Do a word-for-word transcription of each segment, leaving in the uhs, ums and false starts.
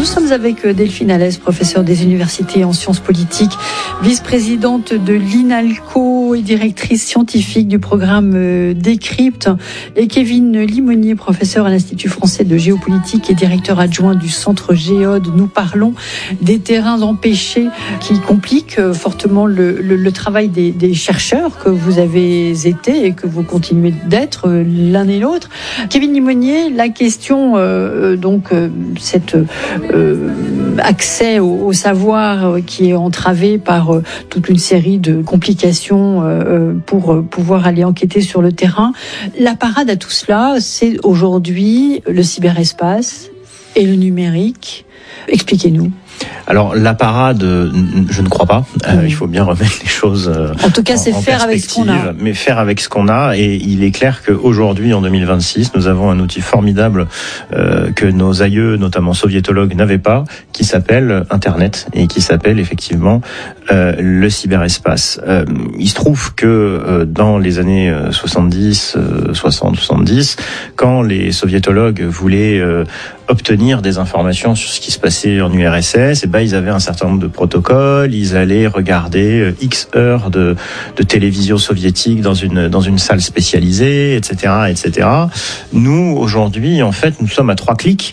sommes avec Delphine Alès, professeure des universités en sciences politiques, vice-présidente de l'INALCO et directrice scientifique du programme Décrypte, et Kevin Limonier, professeur à l'Institut français de géopolitique et directeur adjoint du centre Géode. Nous parlons des terrains empêchés qui compliquent fortement le, le, le travail des, des chercheurs que vous avez été et que vous continuez d'être l'un et l'autre. Kevin Limonier, la question, euh, donc, euh, cette euh, accès au, au savoir euh, qui est entravé par euh, toute une série de complications euh, pour euh, pouvoir aller enquêter sur le terrain. La parade à tout cela, c'est aujourd'hui le cyberespace et le numérique. Expliquez-nous. Alors la parade, je ne crois pas. Euh, mmh. Il faut bien remettre les choses. Euh, en tout cas, c'est en, en faire avec ce qu'on a. Mais faire avec ce qu'on a. Et il est clair qu'aujourd'hui, en deux mille vingt-six, nous avons un outil formidable euh, que nos aïeux, notamment soviétologues, n'avaient pas, qui s'appelle Internet et qui s'appelle effectivement euh, le cyberespace. Euh, il se trouve que euh, dans les années soixante-dix, euh, soixante, soixante-dix, quand les soviétologues voulaient euh, obtenir des informations sur ce qui se passait en U R S S, et ben ils avaient un certain nombre de protocoles, ils allaient regarder X heures de, de télévision soviétique dans une dans une salle spécialisée, et cetera, et cetera. Nous aujourd'hui, en fait, nous sommes à trois clics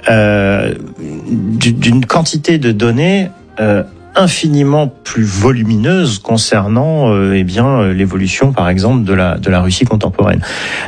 euh, d'une quantité de données euh, infiniment plus volumineuse concernant euh, eh bien l'évolution par exemple de la de la Russie contemporaine.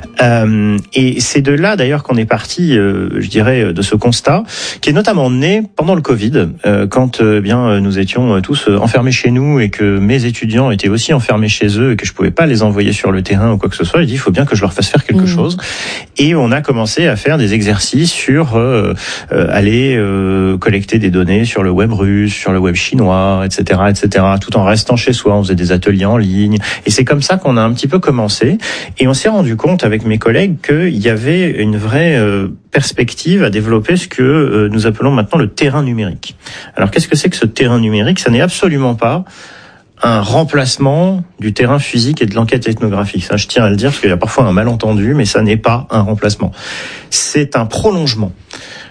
Euh, et c'est de là d'ailleurs qu'on est parti, euh, je dirais, de ce constat qui est notamment né pendant le Covid, euh, quand euh, bien nous étions tous enfermés chez nous et que mes étudiants étaient aussi enfermés chez eux et que je pouvais pas les envoyer sur le terrain ou quoi que ce soit. J'ai dit il faut bien que je leur fasse faire quelque mmh. chose. Et on a commencé à faire des exercices sur euh, euh, aller euh, collecter des données sur le web russe, sur le web chinois, et cetera, et cetera, tout en restant chez soi. On faisait des ateliers en ligne. Et c'est comme ça qu'on a un petit peu commencé. Et on s'est rendu compte avec mes collègues qu'il y avait une vraie euh, perspective à développer ce que euh, nous appelons maintenant le terrain numérique. Alors, qu'est-ce que c'est que ce terrain numérique ? Ça n'est absolument pas un remplacement du terrain physique et de l'enquête ethnographique. Ça, je tiens à le dire, parce qu'il y a parfois un malentendu, mais ça n'est pas un remplacement. C'est un prolongement. Pourquoi ?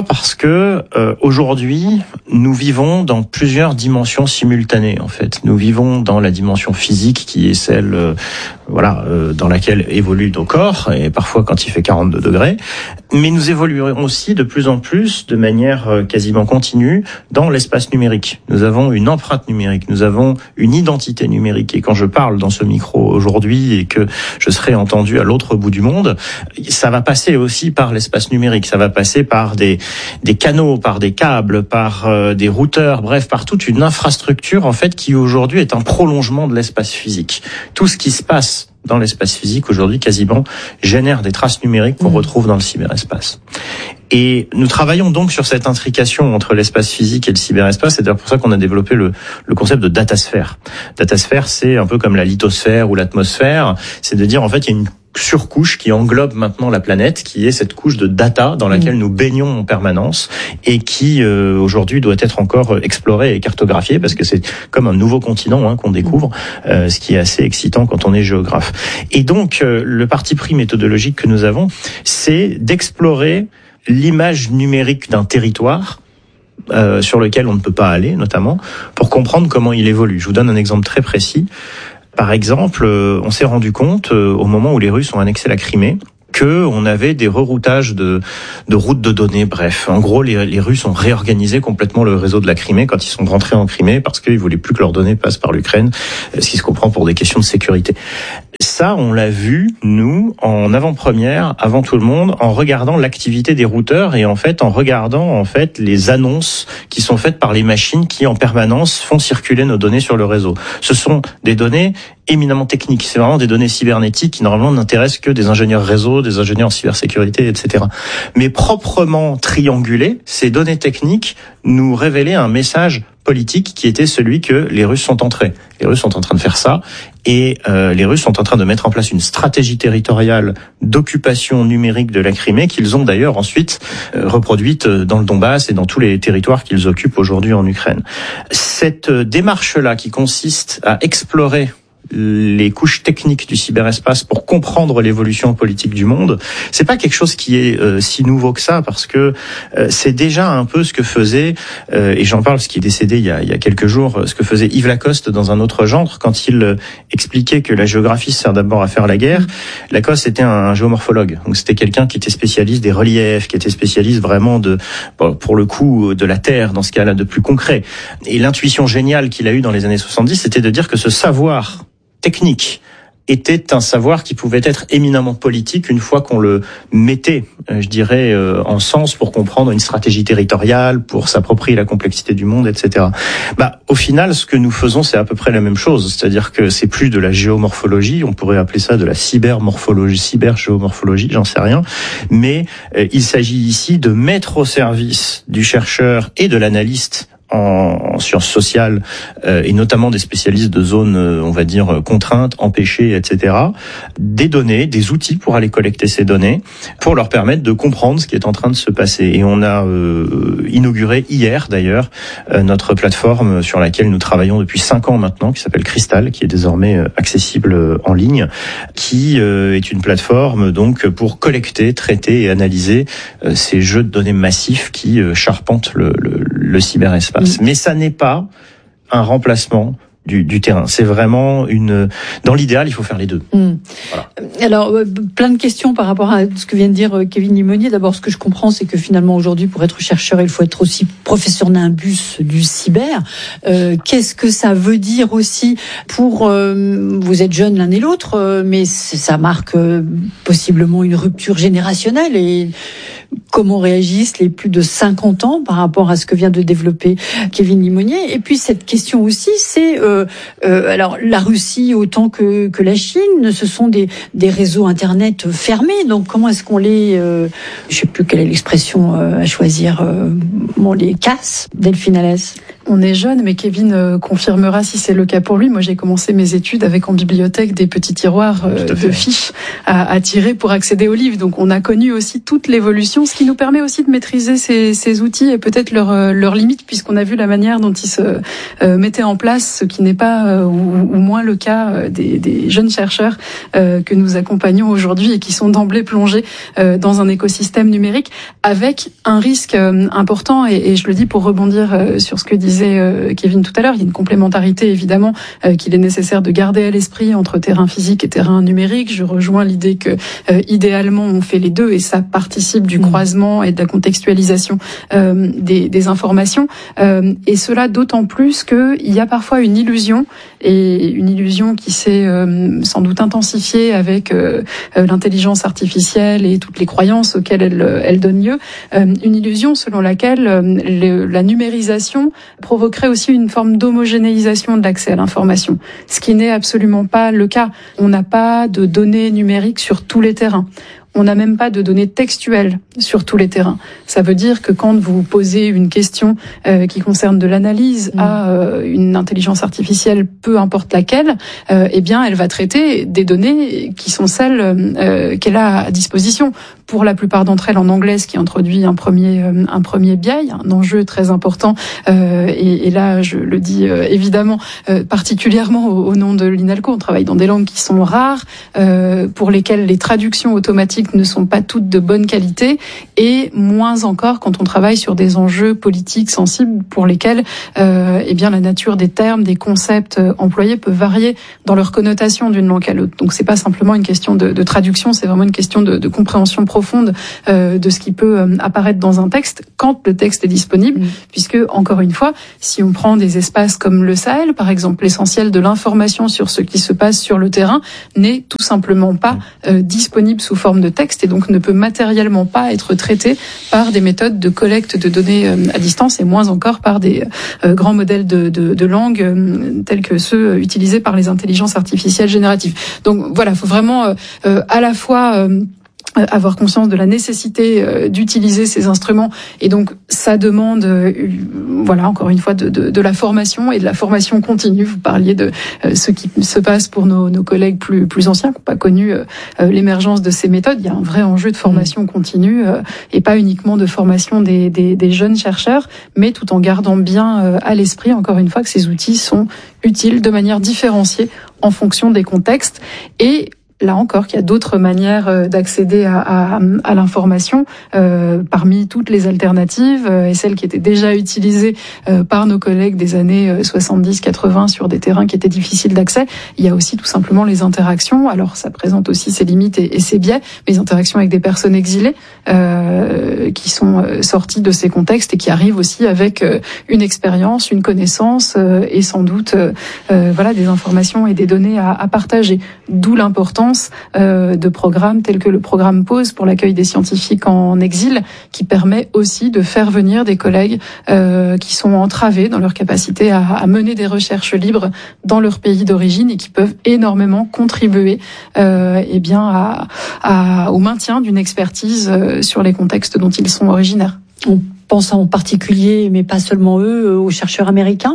Parce que euh, aujourd'hui, nous vivons dans plusieurs dimensions simultanées. En fait, nous vivons dans la dimension physique, qui est celle, euh, voilà, euh, dans laquelle évoluent nos corps, et parfois quand il fait quarante-deux degrés. Mais nous évoluerons aussi de plus en plus, de manière euh, quasiment continue, dans l'espace numérique. Nous avons une empreinte numérique, nous avons une identité numérique. Et quand je parle dans ce micro aujourd'hui et que je serai entendu à l'autre bout du monde, ça va passer aussi par l'espace numérique. Ça va passer par des des canaux, par des câbles, par euh, des routeurs, bref, par toute une infrastructure en fait qui aujourd'hui est un prolongement de l'espace physique. Tout ce qui se passe dans l'espace physique aujourd'hui quasiment génère des traces numériques qu'on mmh. retrouve dans le cyberespace. Et nous travaillons donc sur cette intrication entre l'espace physique et le cyberespace. C'est d'ailleurs pour ça qu'on a développé le, le concept de datasphère. Datasphère, c'est un peu comme la lithosphère ou l'atmosphère. C'est de dire, en fait, il y a une surcouche qui englobe maintenant la planète, qui est cette couche de data dans laquelle mmh. nous baignons en permanence et qui euh, aujourd'hui doit être encore explorée et cartographiée, parce que c'est comme un nouveau continent hein, qu'on découvre, euh, ce qui est assez excitant quand on est géographe. Et donc euh, le parti pris méthodologique que nous avons, c'est d'explorer l'image numérique d'un territoire euh, sur lequel on ne peut pas aller, notamment, pour comprendre comment il évolue. Je vous donne un exemple très précis. Par exemple, euh, on s'est rendu compte, euh, au moment où les Russes ont annexé la Crimée, que on avait des reroutages de, de routes de données. Bref, en gros, les, les Russes ont réorganisé complètement le réseau de la Crimée quand ils sont rentrés en Crimée, parce qu'ils voulaient plus que leurs données passent par l'Ukraine, ce qui se comprend pour des questions de sécurité. Ça, on l'a vu, nous, en avant-première, avant tout le monde, en regardant l'activité des routeurs et en fait, en regardant en fait les annonces qui sont faites par les machines qui, en permanence, font circuler nos données sur le réseau. Ce sont des données éminemment techniques. C'est vraiment des données cybernétiques qui, normalement, n'intéressent que des ingénieurs réseau, des ingénieurs en cybersécurité, et cetera. Mais proprement triangulées, ces données techniques nous révélaient un message politique qui était celui que les Russes sont entrés. Les Russes sont en train de faire ça et euh, les Russes sont en train de mettre en place une stratégie territoriale d'occupation numérique de la Crimée qu'ils ont d'ailleurs ensuite euh, reproduite dans le Donbass et dans tous les territoires qu'ils occupent aujourd'hui en Ukraine. Cette démarche-là qui consiste à explorer les couches techniques du cyberespace pour comprendre l'évolution politique du monde, c'est pas quelque chose qui est euh, si nouveau que ça, parce que euh, c'est déjà un peu ce que faisait, euh, et j'en parle parce qu'il est décédé il y a, il y a quelques jours, ce que faisait Yves Lacoste dans un autre genre, quand il euh, expliquait que la géographie sert d'abord à faire la guerre. Lacoste était un, un géomorphologue, donc c'était quelqu'un qui était spécialiste des reliefs, qui était spécialiste vraiment de, pour le coup, de la Terre, dans ce cas-là, de plus concret. Et l'intuition géniale qu'il a eue dans les années soixante-dix, c'était de dire que ce savoir technique était un savoir qui pouvait être éminemment politique une fois qu'on le mettait, je dirais, en sens pour comprendre une stratégie territoriale, pour s'approprier la complexité du monde, et cetera. Bah, au final, ce que nous faisons, c'est à peu près la même chose. C'est-à-dire que c'est plus de la géomorphologie, on pourrait appeler ça de la cybermorphologie, cybergéomorphologie, j'en sais rien. Mais euh, il s'agit ici de mettre au service du chercheur et de l'analyste en sciences sociales, euh, et notamment des spécialistes de zones, euh, on va dire, contraintes, empêchées, et cetera, des données, des outils pour aller collecter ces données, pour leur permettre de comprendre ce qui est en train de se passer. Et on a euh, inauguré hier, d'ailleurs, euh, notre plateforme sur laquelle nous travaillons depuis cinq ans maintenant, qui s'appelle Crystal, qui est désormais euh, accessible euh, en ligne, qui euh, est une plateforme donc pour collecter, traiter et analyser euh, ces jeux de données massifs qui euh, charpentent le, le, le cyberespace. Mais ça n'est pas un remplacement du, du terrain. C'est vraiment une. Dans l'idéal, il faut faire les deux. Mmh. Voilà. Alors, euh, plein de questions par rapport à ce que vient de dire euh, Kevin Limonier. D'abord, ce que je comprends, c'est que finalement, aujourd'hui, pour être chercheur, il faut être aussi professeur nimbus du cyber. Euh, qu'est-ce que ça veut dire aussi pour. Euh, vous êtes jeunes l'un et l'autre, euh, mais ça marque euh, possiblement une rupture générationnelle. Et comment réagissent les plus de cinquante ans par rapport à ce que vient de développer Kevin Limonier. Et puis cette question aussi, c'est euh, euh, alors la Russie autant que que la Chine, ce sont des des réseaux internet fermés. Donc comment est-ce qu'on les, euh, je sais plus quelle est l'expression euh, à choisir, euh, on les casse, Delphine Alès? On est jeune, mais Kevin euh, confirmera si c'est le cas pour lui. Moi, j'ai commencé mes études avec en bibliothèque des petits tiroirs euh, de fiches à, à tirer pour accéder aux livres. Donc, on a connu aussi toute l'évolution, ce qui nous permet aussi de maîtriser ces, ces outils et peut-être leurs euh, leurs limites, puisqu'on a vu la manière dont ils se euh, mettaient en place, ce qui n'est pas euh, ou, ou moins le cas euh, des, des jeunes chercheurs euh, que nous accompagnons aujourd'hui et qui sont d'emblée plongés euh, dans un écosystème numérique avec un risque euh, important. Et, et je le dis pour rebondir euh, sur ce que disait Kevin tout à l'heure, il y a une complémentarité évidemment euh, qu'il est nécessaire de garder à l'esprit entre terrain physique et terrain numérique. Je rejoins l'idée que euh, idéalement on fait les deux et ça participe du mmh. croisement et de la contextualisation euh, des, des informations. Euh, et cela d'autant plus qu'il y a parfois une illusion, et une illusion qui s'est euh, sans doute intensifiée avec euh, l'intelligence artificielle et toutes les croyances auxquelles elle, elle donne lieu. Euh, une illusion selon laquelle euh, le, la numérisation provoquerait aussi une forme d'homogénéisation de l'accès à l'information, ce qui n'est absolument pas le cas. On n'a pas de données numériques sur tous les terrains. On n'a même pas de données textuelles sur tous les terrains. Ça veut dire que quand vous posez une question euh, qui concerne de l'analyse mmh. à euh, une intelligence artificielle, peu importe laquelle, euh, eh bien, elle va traiter des données qui sont celles euh, qu'elle a à disposition. Pour la plupart d'entre elles en anglais, ce qui introduit un premier euh, un premier biais, un enjeu très important. Euh, et, et là, je le dis euh, évidemment euh, particulièrement au, au nom de l'INALCO. On travaille dans des langues qui sont rares, euh, pour lesquelles les traductions automatiques ne sont pas toutes de bonne qualité, et moins encore quand on travaille sur des enjeux politiques sensibles pour lesquels euh, eh bien la nature des termes, des concepts euh, employés peut varier dans leur connotation d'une langue à l'autre. Donc c'est pas simplement une question de, de traduction, c'est vraiment une question de, de compréhension profonde euh, de ce qui peut euh, apparaître dans un texte quand le texte est disponible, mmh. puisque encore une fois, si on prend des espaces comme le Sahel, par exemple, l'essentiel de l'information sur ce qui se passe sur le terrain n'est tout simplement pas euh, disponible sous forme de texte et donc ne peut matériellement pas être traité par des méthodes de collecte de données à distance et moins encore par des euh, grands modèles de, de, de langue euh, tels que ceux utilisés par les intelligences artificielles génératives. Donc voilà, il faut vraiment euh, à la fois euh, avoir conscience de la nécessité euh, d'utiliser ces instruments. Et donc, ça demande, euh, voilà, encore une fois, de, de, de la formation et de la formation continue. Vous parliez de euh, ce qui se passe pour nos, nos collègues plus, plus anciens qui n'ont pas connu euh, l'émergence de ces méthodes. Il y a un vrai enjeu de formation continue euh, et pas uniquement de formation des, des, des jeunes chercheurs, mais tout en gardant bien euh, à l'esprit, encore une fois, que ces outils sont utiles de manière différenciée en fonction des contextes. Et là encore, qu'il y a d'autres manières d'accéder à, à, à l'information euh, parmi toutes les alternatives euh, et celles qui étaient déjà utilisées euh, par nos collègues des années soixante-dix quatre-vingts sur des terrains qui étaient difficiles d'accès. Il y a aussi tout simplement les interactions. Alors, ça présente aussi ses limites et, et ses biais, mais les interactions avec des personnes exilées euh, qui sont sorties de ces contextes et qui arrivent aussi avec euh, une expérience, une connaissance euh, et sans doute euh, euh, voilà, des informations et des données à, à partager. D'où l'importance Euh, de programmes tels que le programme Pause pour l'accueil des scientifiques en exil, qui permet aussi de faire venir des collègues euh, qui sont entravés dans leur capacité à, à mener des recherches libres dans leur pays d'origine et qui peuvent énormément contribuer euh, eh bien à, à, au maintien d'une expertise euh, sur les contextes dont ils sont originaires. On pense en particulier, mais pas seulement eux, aux chercheurs américains,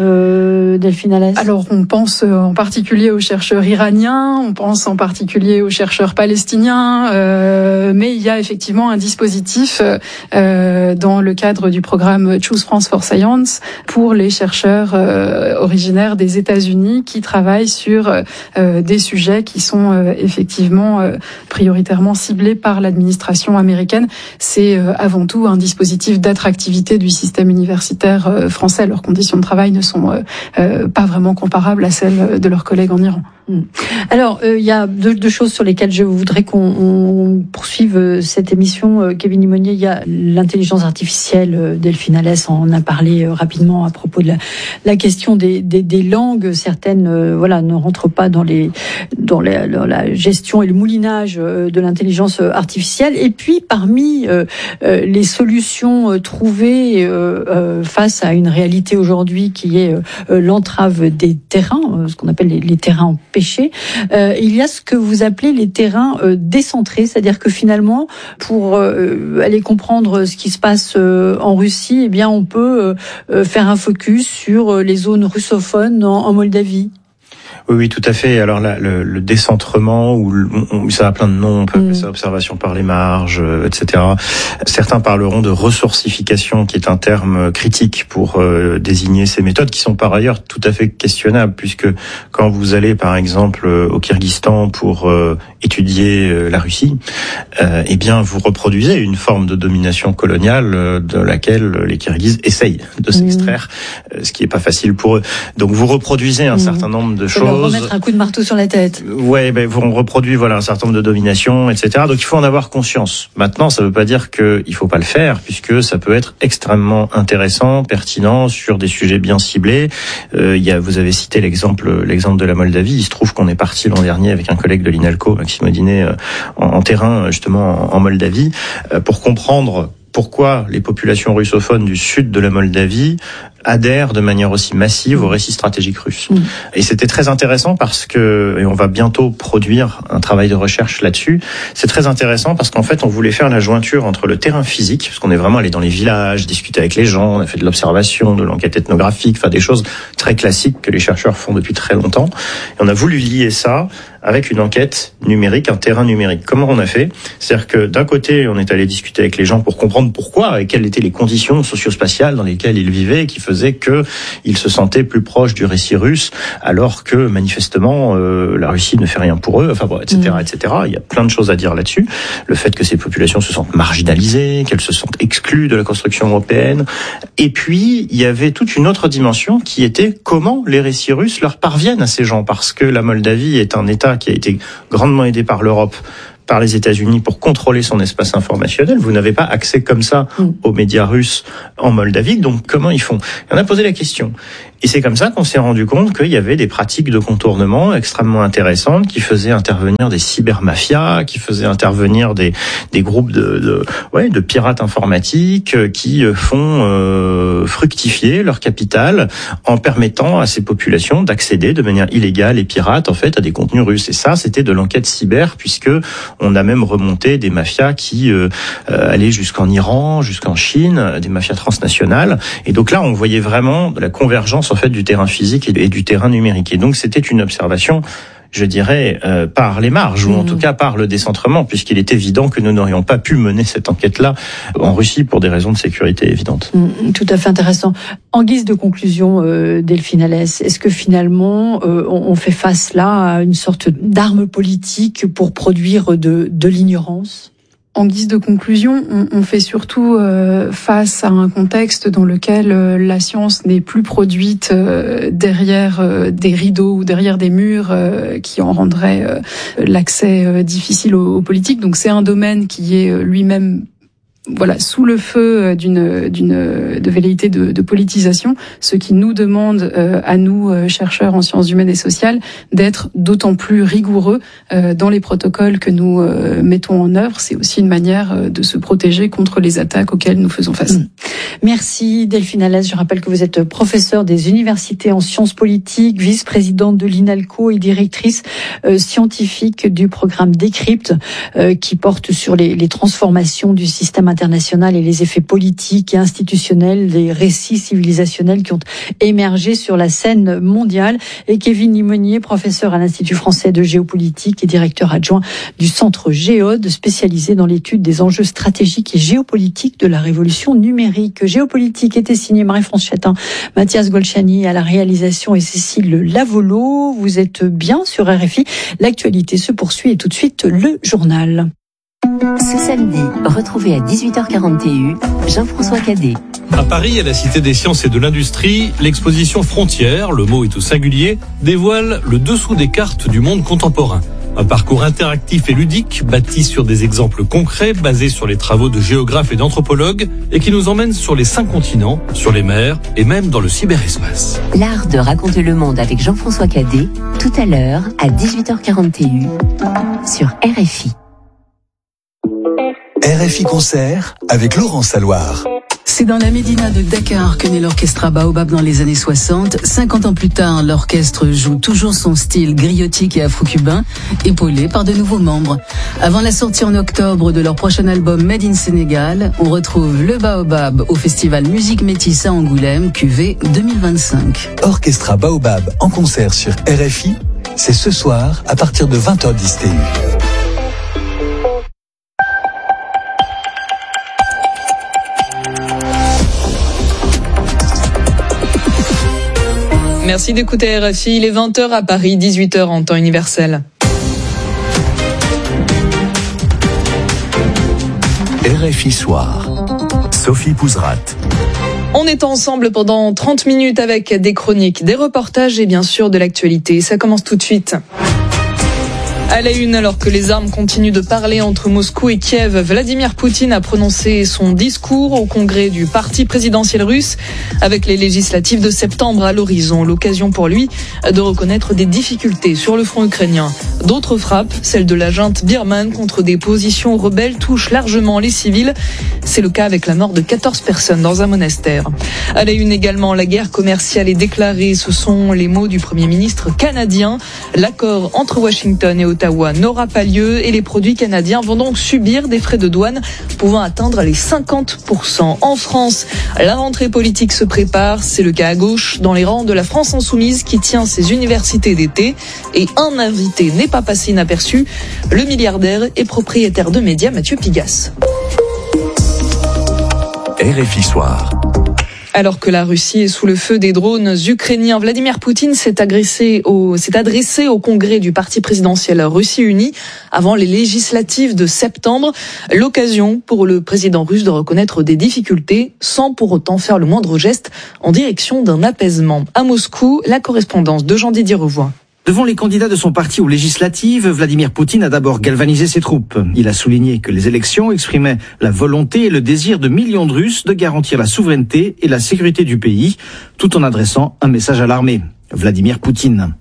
euh, Delphine Alès. Alors, on pense en particulier aux chercheurs iraniens, on pense en particulier aux chercheurs palestiniens, euh, mais il y a effectivement un dispositif euh, dans le cadre du programme Choose France for Science pour les chercheurs euh, originaires des États-Unis qui travaillent sur euh, des sujets qui sont euh, effectivement euh, prioritairement ciblés par l'administration américaine. C'est euh, avant tout un dispositif d'attractivité du système universitaire euh, français. Leurs conditions de travail ne sont euh, euh, pas vraiment comparables à celles de leurs collègues en Iran. Alors, il euh, y a deux, deux choses sur lesquelles je voudrais qu'on on poursuive cette émission. Euh, Kevin Limonier, il y a l'intelligence artificielle. Euh, Delphine Alès en a parlé euh, rapidement à propos de la, la question des, des, des langues. Certaines, euh, voilà, ne rentrent pas dans les dans la, dans la gestion et le moulinage euh, de l'intelligence artificielle. Et puis, parmi euh, euh, les solutions euh, trouvées euh, euh, face à une réalité aujourd'hui qui est euh, l'entrave des terrains, euh, ce qu'on appelle les, les terrains en péché, euh, il y a ce que vous appelez les terrains euh, décentrés, c'est-à-dire que finalement, pour euh, aller comprendre ce qui se passe euh, en Russie, eh bien, on peut euh, faire un focus sur les zones russophones en, en Moldavie. Oui, oui, tout à fait. Alors là, le, le décentrement, ou le, on, ça a plein de noms, on peut appeler ça observation par les marges, euh, et cetera. Certains parleront de ressourcification, qui est un terme critique pour euh, désigner ces méthodes, qui sont par ailleurs tout à fait questionnables, puisque quand vous allez, par exemple, au Kyrgyzstan pour euh, étudier euh, la Russie, euh, eh bien, vous reproduisez une forme de domination coloniale euh, de laquelle les Kirghizes essayent de s'extraire, mmh. euh, ce qui est pas facile pour eux. Donc, vous reproduisez un mmh. certain nombre de choses. Remettre un coup de marteau sur la tête. Ouais, ben on reproduit voilà un certain nombre de dominations, et cetera. Donc il faut en avoir conscience. Maintenant, ça ne veut pas dire que il faut pas le faire, puisque ça peut être extrêmement intéressant, pertinent sur des sujets bien ciblés. Euh, il y a, vous avez cité l'exemple, l'exemple de la Moldavie. Il se trouve qu'on est parti l'an dernier avec un collègue de l'INALCO, Maxime Audinet, euh, en, en terrain justement en, en Moldavie, euh, pour comprendre pourquoi les populations russophones du sud de la Moldavie adhèrent de manière aussi massive au récit stratégique russe. Mmh. Et c'était très intéressant parce que, et on va bientôt produire un travail de recherche là-dessus, c'est très intéressant parce qu'en fait, on voulait faire la jointure entre le terrain physique, parce qu'on est vraiment allé dans les villages, discuter avec les gens, on a fait de l'observation, de l'enquête ethnographique, enfin des choses très classiques que les chercheurs font depuis très longtemps. Et on a voulu lier ça avec une enquête numérique, un terrain numérique. Comment on a fait? C'est-à-dire que d'un côté, on est allé discuter avec les gens pour comprendre pourquoi et quelles étaient les conditions socio-spatiales dans lesquelles ils vivaient, qui faisait que ils se sentaient plus proches du récit russe, alors que manifestement euh, la Russie ne fait rien pour eux. Enfin bon, et cetera, mmh. et cetera. Il y a plein de choses à dire là-dessus. Le fait que ces populations se sentent marginalisées, qu'elles se sentent exclues de la construction européenne. Et puis il y avait toute une autre dimension qui était comment les récits russes leur parviennent à ces gens, parce que la Moldavie est un État qui a été grandement aidé par l'Europe, par les États-Unis pour contrôler son espace informationnel. Vous n'avez pas accès comme ça aux médias russes en Moldavie. Donc, comment ils font? On a posé la question. Et c'est comme ça qu'on s'est rendu compte qu'il y avait des pratiques de contournement extrêmement intéressantes qui faisaient intervenir des cybermafias, qui faisaient intervenir des, des groupes de, de, ouais, de pirates informatiques qui font euh, fructifier leur capital en permettant à ces populations d'accéder de manière illégale et pirate en fait à des contenus russes. Et ça, c'était de l'enquête cyber, puisque on a même remonté des mafias qui euh, allaient jusqu'en Iran, jusqu'en Chine, des mafias transnationales. Et donc là, on voyait vraiment la convergence en fait du terrain physique et du terrain numérique. Et donc c'était une observation, je dirais, euh, par les marges, ou en tout cas par le décentrement, puisqu'il est évident que nous n'aurions pas pu mener cette enquête-là en Russie pour des raisons de sécurité évidentes. Mmh, tout à fait intéressant. En guise de conclusion, euh, Delphine Alès, est-ce que finalement euh, on fait face là à une sorte d'arme politique pour produire de, de l'ignorance ? En guise de conclusion, on, on fait surtout euh, face à un contexte dans lequel euh, la science n'est plus produite euh, derrière euh, des rideaux ou derrière des murs euh, qui en rendraient euh, l'accès euh, difficile aux, aux politiques. Donc c'est un domaine qui est euh, lui-même voilà, sous le feu d'une d'une de velléité de, de politisation, ce qui nous demande euh, à nous euh, chercheurs en sciences humaines et sociales d'être d'autant plus rigoureux euh, dans les protocoles que nous euh, mettons en œuvre. C'est aussi une manière euh, de se protéger contre les attaques auxquelles nous faisons face. Mmh. Merci Delphine Alès. Je rappelle que vous êtes professeure des universités en sciences politiques, vice-présidente de l'INALCO et directrice euh, scientifique du programme Décrypte euh, qui porte sur les, les transformations du système international et les effets politiques et institutionnels des récits civilisationnels qui ont émergé sur la scène mondiale. Et Kevin Limonier, professeur à l'Institut français de géopolitique et directeur adjoint du Centre Géode, spécialisé dans l'étude des enjeux stratégiques et géopolitiques de la révolution numérique. Géopolitique était signé Marie-France Chatin, Mathias Golchani à la réalisation et Cécile Lavolo. Vous êtes bien sur R F I. L'actualité se poursuit et tout de suite le journal. Ce samedi, retrouvez à dix-huit heures quarante et un Jean-François Cadet. À Paris, à la Cité des Sciences et de l'Industrie, l'exposition Frontières, le mot est au singulier, dévoile le dessous des cartes du monde contemporain. Un parcours interactif et ludique, bâti sur des exemples concrets, basés sur les travaux de géographes et d'anthropologues, et qui nous emmène sur les cinq continents, sur les mers et même dans le cyberespace. L'art de raconter le monde avec Jean-François Cadet, tout à l'heure à dix-huit heures quarante et un sur R F I. R F I Concert avec Laurent Saloir. C'est dans la médina de Dakar que naît l'orchestre Baobab dans les années soixante. cinquante ans plus tard, l'orchestre joue toujours son style griotique et afro-cubain, épaulé par de nouveaux membres. Avant la sortie en octobre de leur prochain album Made in Sénégal, on retrouve le Baobab au festival Musique Métisse à Angoulême, Q V deux mille vingt-cinq. Orchestra Baobab en concert sur R F I, c'est ce soir à partir de vingt heures dix T U. Merci d'écouter R F I, il est vingt heures à Paris, dix-huit heures en temps universel. R F I Soir, Sophie Pouzrat. On est ensemble pendant trente minutes avec des chroniques, des reportages et bien sûr de l'actualité. Ça commence tout de suite. À la une, alors que les armes continuent de parler entre Moscou et Kiev, Vladimir Poutine a prononcé son discours au congrès du parti présidentiel russe. Avec les législatives de septembre à l'horizon, l'occasion pour lui de reconnaître des difficultés sur le front ukrainien. D'autres frappes, celle de la junte birmane contre des positions rebelles, touchent largement les civils. C'est le cas avec la mort de quatorze personnes dans un monastère. À la une également, la guerre commerciale est déclarée. Ce sont les mots du Premier ministre canadien. L'accord entre Washington et Ottawa n'aura pas lieu et les produits canadiens vont donc subir des frais de douane pouvant atteindre les cinquante pour cent. En France, la rentrée politique se prépare. C'est le cas à gauche, dans les rangs de la France insoumise qui tient ses universités d'été. Et un invité n'est pas passé inaperçu, le milliardaire et propriétaire de médias Mathieu Pigasse. R F I Soir. Alors que la Russie est sous le feu des drones ukrainiens, Vladimir Poutine s'est adressé au, s'est adressé au congrès du parti présidentiel Russie Unie avant les législatives de septembre. L'occasion pour le président russe de reconnaître des difficultés sans pour autant faire le moindre geste en direction d'un apaisement. À Moscou, la correspondance de Jean-Didier Revoix. Devant les candidats de son parti aux législatives, Vladimir Poutine a d'abord galvanisé ses troupes. Il a souligné que les élections exprimaient la volonté et le désir de millions de Russes de garantir la souveraineté et la sécurité du pays, tout en adressant un message à l'armée. Vladimir Poutine.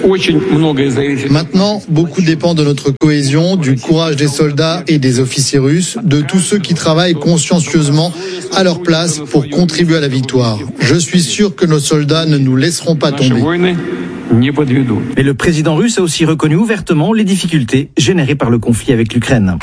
Maintenant, beaucoup dépend de notre cohésion, du courage des soldats et des officiers russes, de tous ceux qui travaillent consciencieusement à leur place pour contribuer à la victoire. Je suis sûr que nos soldats ne nous laisseront pas tomber. Mais le président russe a aussi reconnu ouvertement les difficultés générées par le conflit avec l'Ukraine.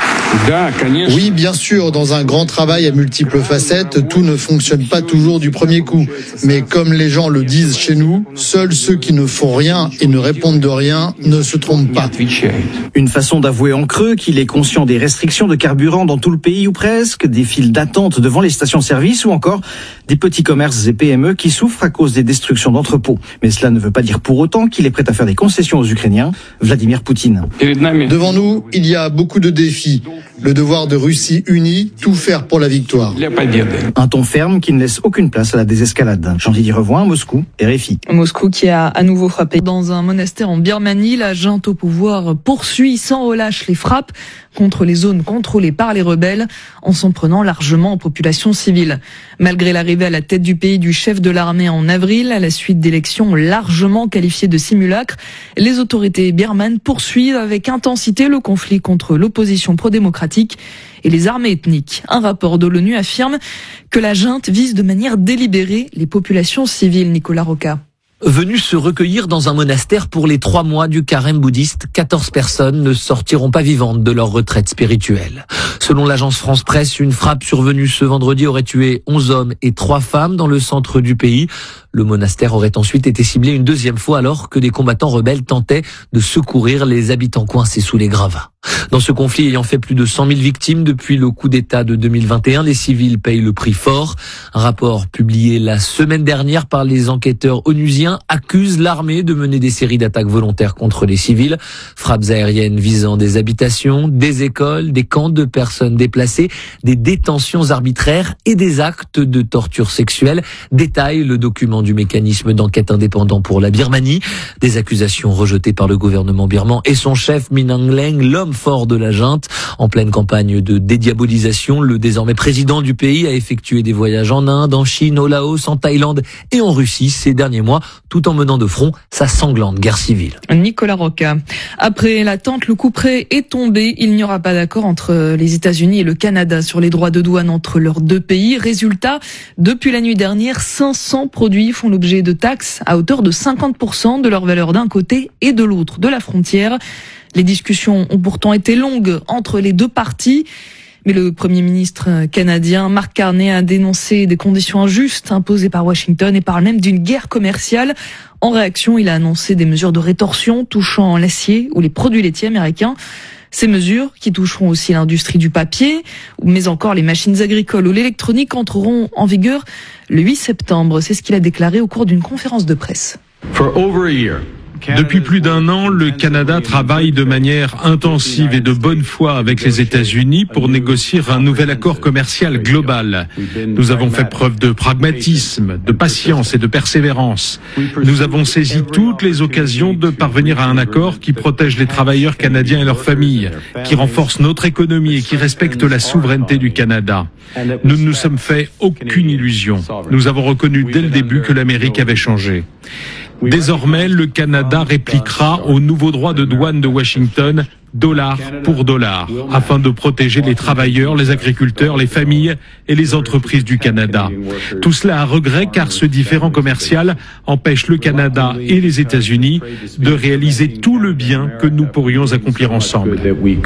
Oui, bien sûr, dans un grand travail à multiples facettes, tout ne fonctionne pas toujours du premier coup. Mais comme les gens le disent chez nous, seuls ceux qui ne font rien et ne répondent de rien ne se trompent pas. Une façon d'avouer en creux qu'il est conscient des restrictions de carburant dans tout le pays ou presque, des files d'attente devant les stations-service ou encore des petits commerces et P M E qui souffrent à cause des destructions d'entrepôts. Mais cela ne veut pas dire pour autant qu'il est prêt à faire des concessions aux Ukrainiens. Vladimir Poutine. Devant nous, il y a beaucoup de défis. Le devoir de Russie unie, tout faire pour la victoire. Un ton ferme qui ne laisse aucune place à la désescalade. Jean-Didier Revoin, Moscou, R F I. Moscou qui a à nouveau frappé dans un monastère en Birmanie. La junte au pouvoir poursuit sans relâche les frappes contre les zones contrôlées par les rebelles en s'en prenant largement aux populations civiles. Malgré l'arrivée à la tête du pays du chef de l'armée en avril, à la suite d'élections largement qualifiées de simulacres, les autorités birmanes poursuivent avec intensité le conflit contre l'opposition pro-démocratique et les armées ethniques. Un rapport de l'ONU affirme que la junte vise de manière délibérée les populations civiles. Nicolas Roca. Venus se recueillir dans un monastère pour les trois mois du carême bouddhiste, quatorze personnes ne sortiront pas vivantes de leur retraite spirituelle. Selon l'agence France Presse, une frappe survenue ce vendredi aurait tué onze hommes et trois femmes dans le centre du pays. Le monastère aurait ensuite été ciblé une deuxième fois alors que des combattants rebelles tentaient de secourir les habitants coincés sous les gravats. Dans ce conflit ayant fait plus de cent mille victimes depuis le coup d'État de deux mille vingt et un, les civils payent le prix fort. Un rapport publié la semaine dernière par les enquêteurs onusiens accuse l'armée de mener des séries d'attaques volontaires contre les civils. Frappes aériennes visant des habitations, des écoles, des camps de personnes déplacées, des détentions arbitraires et des actes de torture sexuelle, détaille le document du mécanisme d'enquête indépendant pour la Birmanie. Des accusations rejetées par le gouvernement birman et son chef Min Aung Hlaing, l'homme fort de la junte. En pleine campagne de dédiabolisation, le désormais président du pays a effectué des voyages en Inde, en Chine, au Laos, en Thaïlande et en Russie ces derniers mois, tout en menant de front sa sanglante guerre civile. Nicolas Roca. Après l'attente, le coup près est tombé. Il n'y aura pas d'accord entre les États-Unis et le Canada sur les droits de douane entre leurs deux pays. Résultat, depuis la nuit dernière, cinq cents produits font l'objet de taxes à hauteur de cinquante pour cent de leur valeur d'un côté et de l'autre de la frontière. Les discussions ont pourtant été longues entre les deux parties. Mais le Premier ministre canadien Mark Carney a dénoncé des conditions injustes imposées par Washington et parle même d'une guerre commerciale. En réaction, il a annoncé des mesures de rétorsion touchant l'acier ou les produits laitiers américains. Ces mesures, qui toucheront aussi l'industrie du papier, mais encore les machines agricoles ou l'électronique, entreront en vigueur le huit septembre. C'est ce qu'il a déclaré au cours d'une conférence de presse. For over a year. Depuis plus d'un an, le Canada travaille de manière intensive et de bonne foi avec les États-Unis pour négocier un nouvel accord commercial global. Nous avons fait preuve de pragmatisme, de patience et de persévérance. Nous avons saisi toutes les occasions de parvenir à un accord qui protège les travailleurs canadiens et leurs familles, qui renforce notre économie et qui respecte la souveraineté du Canada. Nous ne nous sommes fait aucune illusion. Nous avons reconnu dès le début que l'Amérique avait changé. Désormais, le Canada répliquera aux nouveaux droits de douane de Washington, dollar pour dollar, afin de protéger les travailleurs, les agriculteurs, les familles et les entreprises du Canada. Tout cela à regret car ce différend commercial empêche le Canada et les États-Unis de réaliser tout le bien que nous pourrions accomplir ensemble.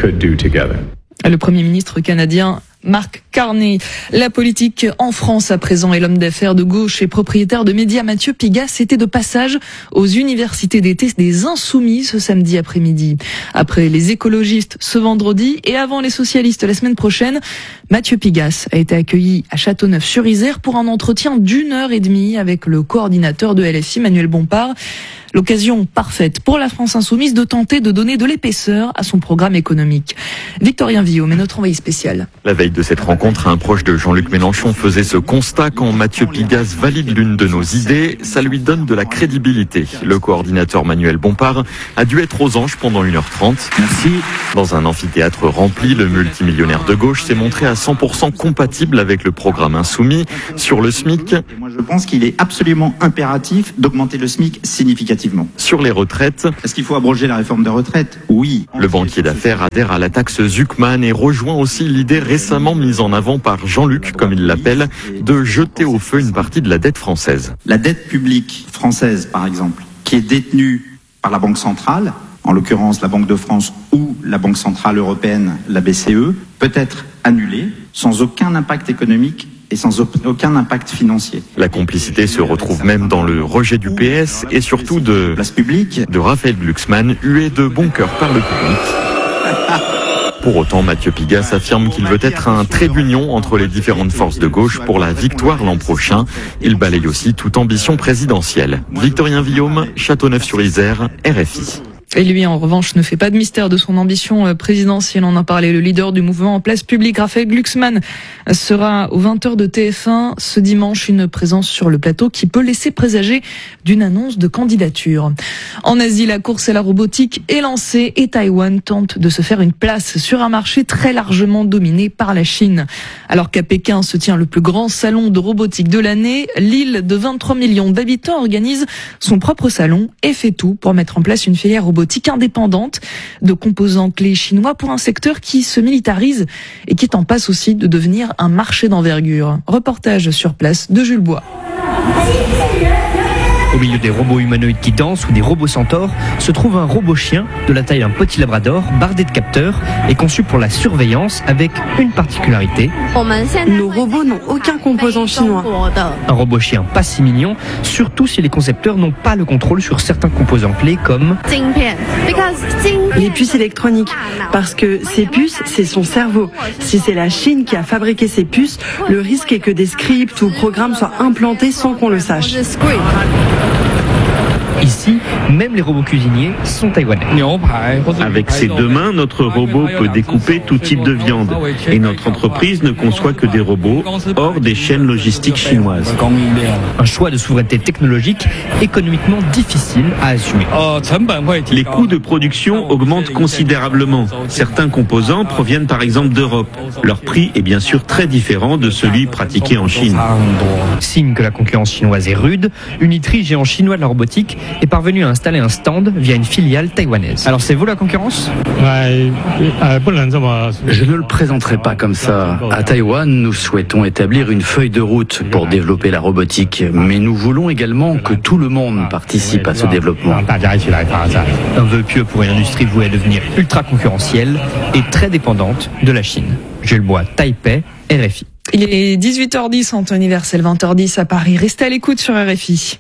Le Premier ministre canadien Mark Carney. La politique en France à présent et l'homme d'affaires de gauche et propriétaire de médias Mathieu Pigasse était de passage aux universités d'été des Insoumis ce samedi après-midi. Après les écologistes ce vendredi et avant les socialistes la semaine prochaine, Mathieu Pigasse a été accueilli à Châteauneuf-sur-Isère pour un entretien d'une heure et demie avec le coordinateur de L F I, Manuel Bompard. L'occasion parfaite pour la France insoumise de tenter de donner de l'épaisseur à son programme économique. Victorien Villaume est notre envoyé spécial. La veille de cette rencontre, un proche de Jean-Luc Mélenchon faisait ce constat: quand Mathieu Pigasse valide l'une de nos idées, ça lui donne de la crédibilité. Le coordinateur Manuel Bompard a dû être aux anges pendant une heure trente. Merci. Dans un amphithéâtre rempli, le multimillionnaire de gauche s'est montré à cent pour cent compatible avec le programme insoumis. Sur le SMIC, moi je pense qu'il est absolument impératif d'augmenter le SMIC significativement. Sur les retraites, est-ce qu'il faut abroger la réforme des retraites? Oui. Le banquier d'affaires adhère à la taxe Zuckman et rejoint aussi l'idée récemment mise en avant par Jean-Luc, comme il l'appelle, de jeter au feu une partie de la dette française. La dette publique française, par exemple, qui est détenue par la Banque centrale, en l'occurrence la Banque de France ou la Banque centrale européenne, la B C E, peut être annulée sans aucun impact économique et sans aucun impact financier. La complicité se retrouve même dans le rejet du P S et surtout de place publique de Raphaël Glucksmann, hué de bon cœur par le public. Pour autant, Mathieu Pigasse affirme qu'il veut être un trait d'union entre les différentes forces de gauche pour la victoire l'an prochain. Il balaye aussi toute ambition présidentielle. Victorien Villaume, Châteauneuf-sur-Isère, R F I. Et lui, en revanche, ne fait pas de mystère de son ambition présidentielle. On en parlait. Le leader du mouvement en place publique, Raphaël Glucksmann, sera aux vingt heures de T F un ce dimanche. Une présence sur le plateau qui peut laisser présager d'une annonce de candidature. En Asie, la course à la robotique est lancée et Taïwan tente de se faire une place sur un marché très largement dominé par la Chine. Alors qu'à Pékin se tient le plus grand salon de robotique de l'année, l'île de vingt-trois millions d'habitants organise son propre salon et fait tout pour mettre en place une filière robotique indépendante de composants clés chinois pour un secteur qui se militarise et qui est en passe aussi de devenir un marché d'envergure. Reportage sur place de Jules Bois. Au milieu des robots humanoïdes qui dansent ou des robots centaures, se trouve un robot chien de la taille d'un petit labrador, bardé de capteurs et conçu pour la surveillance avec une particularité. Nos robots n'ont aucun composant chinois. Un robot chien pas si mignon, surtout si les concepteurs n'ont pas le contrôle sur certains composants clés comme les puces électroniques. Parce que ces puces, c'est son cerveau. Si c'est la Chine qui a fabriqué ces puces, le risque est que des scripts ou programmes soient implantés sans qu'on le sache. Ici, même les robots cuisiniers sont taïwanais. Avec ses deux mains, notre robot peut découper tout type de viande. Et notre entreprise ne conçoit que des robots hors des chaînes logistiques chinoises. Un choix de souveraineté technologique économiquement difficile à assumer. Les coûts de production augmentent considérablement. Certains composants proviennent par exemple d'Europe. Leur prix est bien sûr très différent de celui pratiqué en Chine. Signe que la concurrence chinoise est rude, Unitri, géant chinois de la robotique, est parvenu à installer un stand via une filiale taïwanaise. Alors c'est vous la concurrence ? Je ne le présenterai pas comme ça. À Taïwan, nous souhaitons établir une feuille de route pour développer la robotique, mais nous voulons également que tout le monde participe à ce développement. Un vœu pieux pour une industrie vouée à devenir ultra concurrentielle et très dépendante de la Chine. Jules Bois, Taipei, R F I. Il est dix-huit heures dix en temps universel, vingt heures dix à Paris. Restez à l'écoute sur R F I.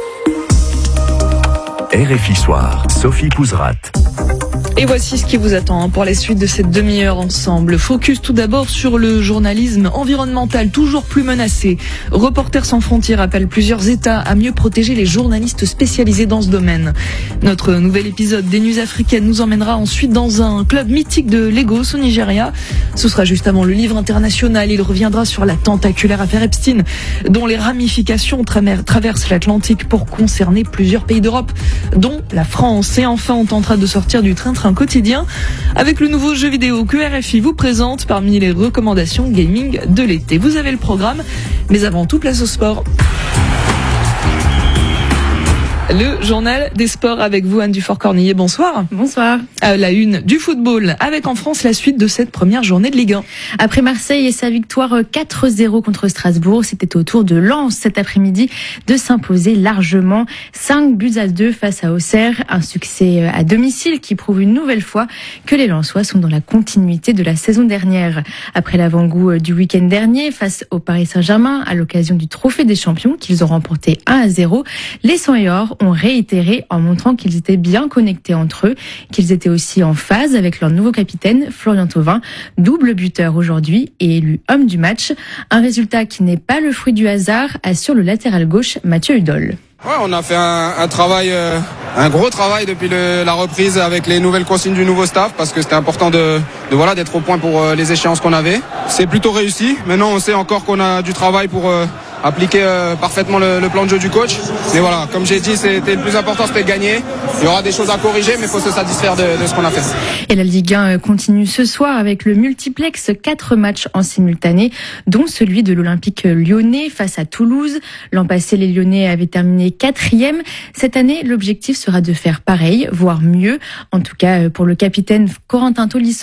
R F I Soir, Sophie Couserat. Et voici ce qui vous attend pour la suite de cette demi-heure ensemble. Focus tout d'abord sur le journalisme environnemental, toujours plus menacé. Reporters sans frontières appelle plusieurs États à mieux protéger les journalistes spécialisés dans ce domaine. Notre nouvel épisode des News africaines nous emmènera ensuite dans un club mythique de Lagos au Nigeria. Ce sera juste avant le livre international. Il reviendra sur la tentaculaire affaire Epstein, dont les ramifications traversent l'Atlantique pour concerner plusieurs pays d'Europe, dont la France. Et enfin, on tentera de sortir du train-train quotidien avec le nouveau jeu vidéo que R F I vous présente parmi les recommandations gaming de l'été. Vous avez le programme, mais avant tout, place au sport. Le journal des sports avec vous, Anne Dufort-Cornillet. Bonsoir. Bonsoir. À la une du football, avec en France la suite de cette première journée de Ligue un. Après Marseille et sa victoire quatre zéro contre Strasbourg, c'était au tour de Lens cet après-midi de s'imposer largement cinq buts à deux face à Auxerre. Un succès à domicile qui prouve une nouvelle fois que les Lensois sont dans la continuité de la saison dernière. Après l'avant-goût du week-end dernier face au Paris Saint-Germain à l'occasion du Trophée des Champions qu'ils ont remporté un à zéro, les Sang et Or ont réitéré en montrant qu'ils étaient bien connectés entre eux, qu'ils étaient aussi en phase avec leur nouveau capitaine, Florian Thauvin, double buteur aujourd'hui et élu homme du match. Un résultat qui n'est pas le fruit du hasard, assure le latéral gauche Mathieu Hudol. Ouais, on a fait un, un travail, euh, un gros travail depuis le, la reprise avec les nouvelles consignes du nouveau staff parce que c'était important de, de voilà d'être au point pour euh, les échéances qu'on avait. C'est plutôt réussi. Maintenant, on sait encore qu'on a du travail pour euh, appliquer euh, parfaitement le, le plan de jeu du coach. Mais voilà, comme j'ai dit, c'était le plus important, c'était de gagner. Il y aura des choses à corriger, mais il faut se satisfaire de, de ce qu'on a fait. Et la Ligue un continue ce soir avec le multiplex, quatre matchs en simultané, dont celui de l'Olympique lyonnais face à Toulouse. L'an passé, les Lyonnais avaient terminé quatrième. Cette année, l'objectif sera de faire pareil, voire mieux. En tout cas, pour le capitaine Corentin Tolisso.